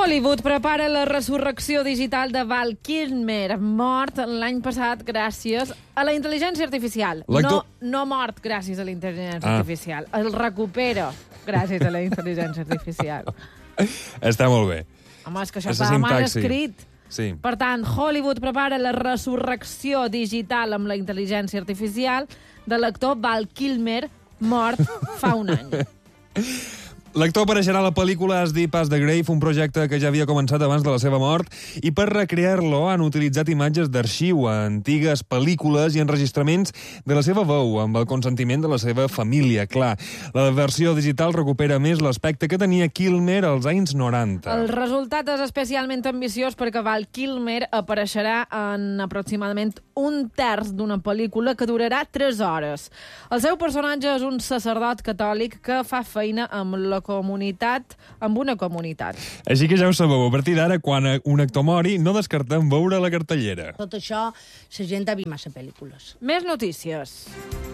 Hollywood prepara la resurrecció digital de Val Kilmer, mort l'any passat gràcies a la intel·ligència artificial. No mort gràcies a la intel·ligència artificial. El recupera gràcies a la intel·ligència artificial. Està molt bé. Home, és que això està mal escrit. Sí. Per tant, Hollywood prepara la resurrecció digital amb la intel·ligència artificial de l'actor Val Kilmer, mort fa un any. L'actor apareixerà a la pel·lícula As Deep as the Grave, un projecte que ja havia començat abans de la seva mort, i per recrear-lo han utilitzat imatges d'arxiu a antigues pel·lícules i enregistraments de la seva veu, amb el consentiment de la seva família, clar. La versió digital recupera més l'aspecte que tenia Kilmer als anys 90. El resultat és especialment ambiciós perquè Val Kilmer apareixerà en aproximadament un terç d'una pel·lícula que durarà 3 hores. El seu personatge és un sacerdot catòlic que fa feina amb una comunitat. Així que ja ho sabeu, a partir d'ara, quan un actor mori, no descartem veure la cartellera. Tot això, la gent ha vist massa pel·lícules. Més notícies.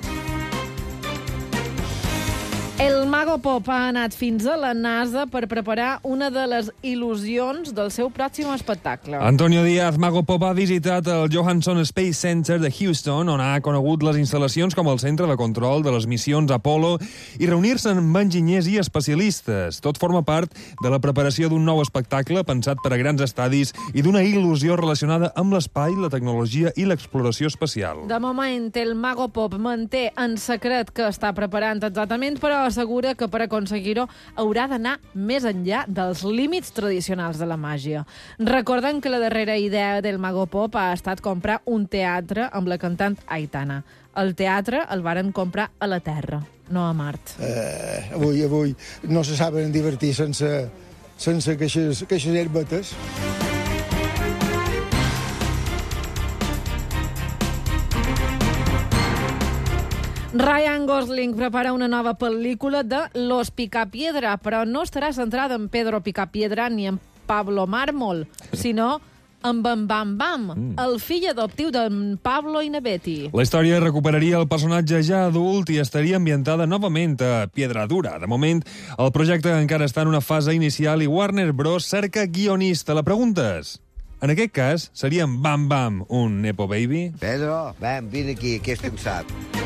El Mago Pop ha anat fins a la NASA per preparar una de les il·lusions del seu pròxim espectacle. Antonio Díaz, Mago Pop, ha visitat el Johnson Space Center de Houston, on ha conegut les instal·lacions com el centre de control de les missions Apollo i reunir-se amb enginyers i especialistes. Tot forma part de la preparació d'un nou espectacle pensat per a grans estadis i d'una il·lusió relacionada amb l'espai, la tecnologia i l'exploració espacial. De moment, el Mago Pop manté en secret que està preparant exactament, però assegura que per aconseguir-ho haurà d'anar més enllà dels límits tradicionals de la màgia. Recordem que la darrera idea del Mago Pop ha estat comprar un teatre amb la cantant Aitana. El teatre el varen comprar a la Terra, no a Mart. Avui no se saben divertir sense queixes herbetes. Ryan Gosling prepara una nova pel·lícula de Los Picapiedra, però no estarà centrada en Pedro Picapiedra ni en Pablo Mármol, sinó amb en Bam Bam, el fill adoptiu d'en Pablo i na Betty. La història recuperaria el personatge ja adult i estaria ambientada novament a Piedradura. De moment, el projecte encara està en una fase inicial i Warner Bros. Cerca guionista. La pregunta és: en aquest cas, seria en Bam Bam un Nepo Baby? Pedro, ven, vine aquí, que és cansat.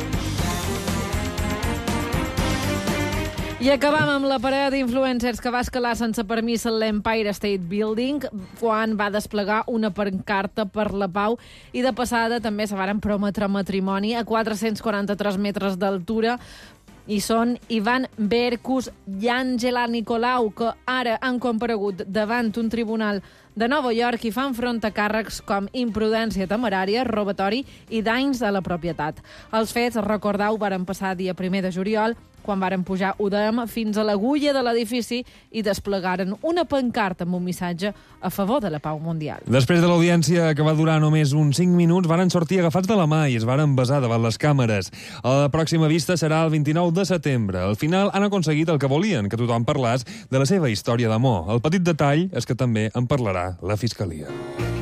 I acabam amb la parella d'influencers que va escalar sense permís a l'Empire State Building quan va desplegar una pancarta per la pau i de passada també se varen prometre matrimoni a 443 metres d'altura. I són Ivan Berkus i Angela Nicolau, que ara han comparegut davant un tribunal de Nova York i fan front a càrrecs com imprudència temerària, robatori i danys a la propietat. Els fets, recordeu, varen passar dia 1 de juliol, quan varen pujar UDM fins a l'agulla de l'edifici i desplegaren una pancarta amb un missatge a favor de la pau mundial. Després de l'audiència, que va durar només uns 5 minuts, varen sortir agafats de la mà i es varen besar davant les càmeres. La pròxima vista serà el 29 de setembre. Al final han aconseguit el que volien, que tothom parlés de la seva història d'amor. El petit detall és que també en parlarà la Fiscalia.